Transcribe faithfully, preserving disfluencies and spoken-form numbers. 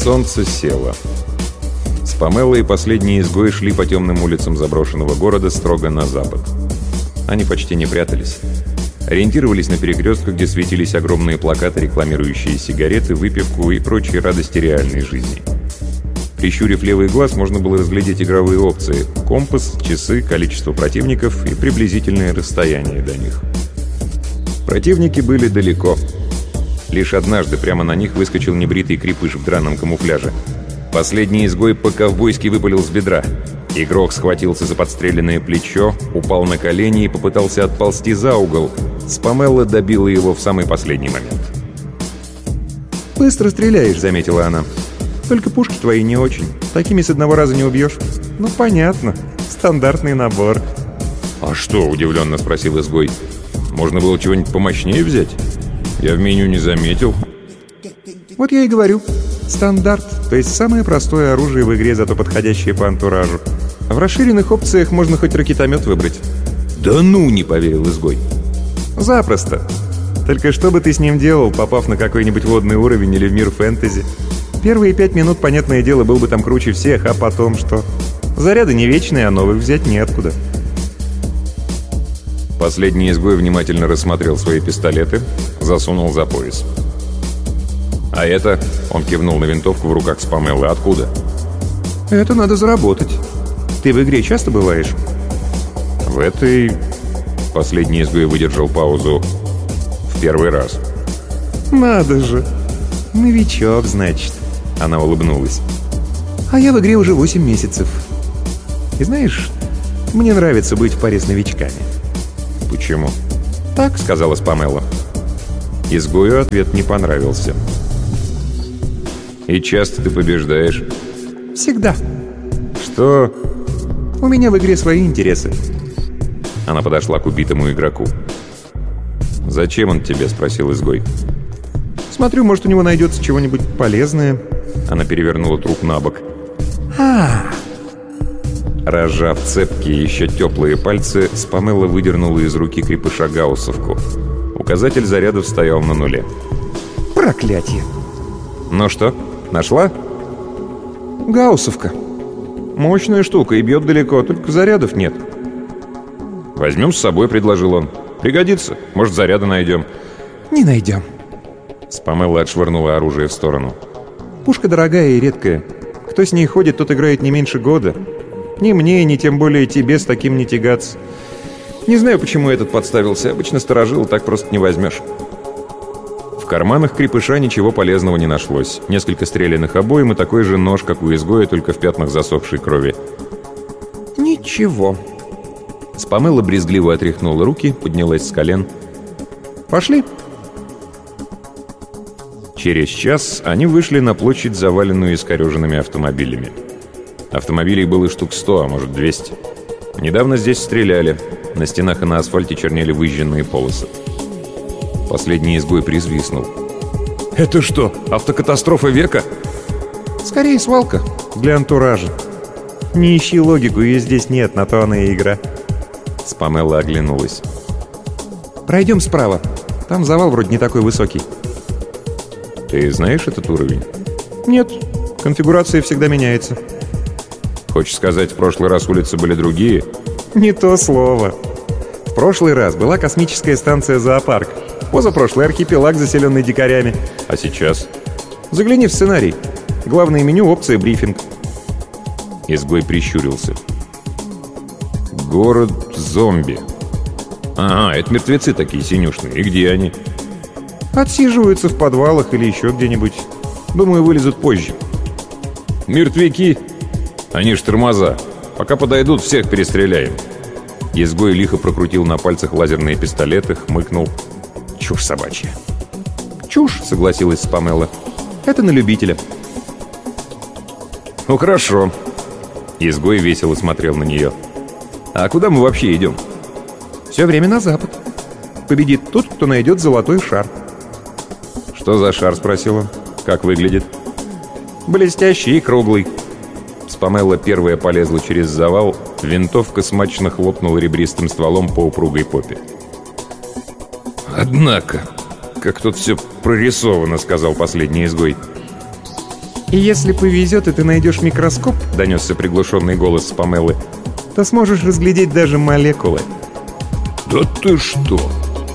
Солнце село. Спамелла и последние изгои шли по темным улицам заброшенного города строго на запад. Они почти не прятались. Ориентировались на перекрестках, где светились огромные плакаты, рекламирующие сигареты, выпивку и прочие радости реальной жизни. Прищурив левый глаз, можно было разглядеть игровые опции: компас, часы, количество противников и приблизительное расстояние до них. Противники были далеко. Лишь однажды прямо на них выскочил небритый крепыш в драном камуфляже. Последний изгой по-ковбойски выпалил с бедра. Игрок схватился за подстреленное плечо, упал на колени и попытался отползти за угол. Спамелла добила его в самый последний момент. «Быстро стреляешь», — заметила она. «Только пушки твои не очень. Такими с одного раза не убьешь». «Ну, понятно. Стандартный набор». «А что?» — удивленно спросил изгой. «Можно было чего-нибудь помощнее взять? Я в меню не заметил». «Вот я и говорю. Стандарт, то есть самое простое оружие в игре, зато подходящее по антуражу. В расширенных опциях можно хоть ракетомет выбрать». «Да ну!» — не поверил изгой. «Запросто. Только что бы ты с ним делал, попав на какой-нибудь водный уровень или в мир фэнтези? Первые пять минут, понятное дело, был бы там круче всех, а потом что? Заряды не вечные, а новых взять неоткуда». Последний изгой внимательно рассмотрел свои пистолеты, засунул за пояс. «А это?» — он кивнул на винтовку в руках Спамеллы. «Откуда?» «Это надо заработать. Ты в игре часто бываешь?» «В этой...» — последний изгой выдержал паузу. «В первый раз». «Надо же! Новичок, значит». Она улыбнулась. «А я в игре уже восемь месяцев. И знаешь, мне нравится быть в паре с новичками». «Почему?» «Так», — сказала Спамелла. Изгою ответ не понравился. «И часто ты побеждаешь?» «Всегда». «Что?» «У меня в игре свои интересы». Она подошла к убитому игроку. «Зачем он тебе?» — спросил изгой. «Смотрю, может, у него найдется чего-нибудь полезное». Она перевернула труп на бок. а Разжав цепкие, еще теплые пальцы, Спамелла выдернула из руки крепыша гауссовку. Указатель зарядов стоял на нуле. «Проклятие!» «Ну что, нашла?» «Гауссовка. Мощная штука и бьет далеко, только зарядов нет». «Возьмем с собой», — предложил он. «Пригодится. Может, заряды найдем». «Не найдем». Спамелла отшвырнула оружие в сторону. «Пушка дорогая и редкая. Кто с ней ходит, тот играет не меньше года. Ни мне, ни тем более тебе с таким не тягаться. Не знаю, почему этот подставился. Обычно сторожил, так просто не возьмешь». В карманах крепыша ничего полезного не нашлось. Несколько стрелянных обоим и такой же нож, как у изгоя, только в пятнах засохшей крови. «Ничего». Спамелла брезгливо отряхнула руки, поднялась с колен. «Пошли». Через час они вышли на площадь, заваленную искореженными автомобилями. Автомобилей было штук сто, а может двести. Недавно здесь стреляли. На стенах и на асфальте чернели выжженные полосы. Последний изгой призвиснул. «Это что, автокатастрофа века?» «Скорее свалка. Для антуража. Не ищи логику, ее здесь нет, на то она и игра». Спамелла оглянулась. «Пройдем справа. Там завал вроде не такой высокий». «Ты знаешь этот уровень?» «Нет. Конфигурация всегда меняется». «Хочешь сказать, в прошлый раз улицы были другие?» «Не то слово. В прошлый раз была космическая станция «Зоопарк». Позапрошлый архипелаг, заселенный дикарями. А сейчас?» «Загляни в сценарий. Главное меню, опция «Брифинг». Изгой прищурился. «Город зомби. Ага, это мертвецы такие синюшные. И где они?» «Отсиживаются в подвалах или еще где-нибудь. Думаю, вылезут позже». «Мертвяки? Они ж тормоза. Пока подойдут, всех перестреляем». Изгой лихо прокрутил на пальцах лазерные пистолеты, хмыкнул. «Чушь собачья». «Чушь», — согласилась Спамелла. «Это на любителя». «Ну хорошо». Изгой весело смотрел на нее. «А куда мы вообще идем?» «Все время на запад. Победит тот, кто найдет золотой шар». «Что за шар?» — спросил он. «Как выглядит?» «Блестящий и круглый». Спамелла первая полезла через завал, винтовка смачно хлопнула ребристым стволом по упругой попе. «Однако, как тут все прорисовано», — сказал последний изгой. И если повезет, и ты найдешь микроскоп, — донесся приглушенный голос с Памелы, — то сможешь разглядеть даже молекулы. Да ты что?